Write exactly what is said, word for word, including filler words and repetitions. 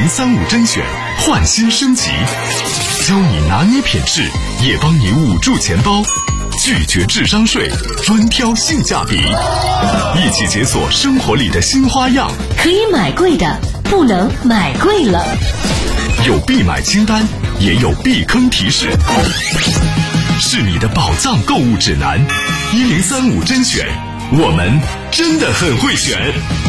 零三五甄选换新升级，教你拿捏品质，也帮你捂住钱包，拒绝智商税，专挑性价比，一起解锁生活里的新花样。 可以买贵的，不能买贵了。 有必买清单，也有避坑提示，是你的宝藏购物指南。一零三五甄选，我们真的很会选。